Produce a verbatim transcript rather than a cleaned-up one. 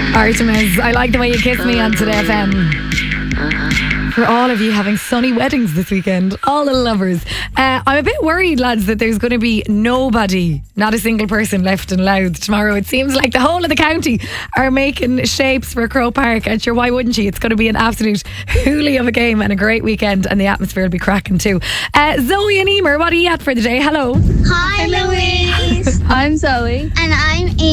Artemis, I like the way you kiss me on Today F M. For all of you having sunny weddings this weekend, all the lovers. Uh, I'm a bit worried, lads, that there's going to be nobody, not a single person left in Louth tomorrow. It seems like the whole of the county are making shapes for Croke Park, and sure, why wouldn't you? It's going to be an absolute hoolie of a game and a great weekend, and the atmosphere will be cracking too. Uh, Zoe and Emer, what are you at for the day? Hello. Hi, Louise. I'm Zoe. And I'm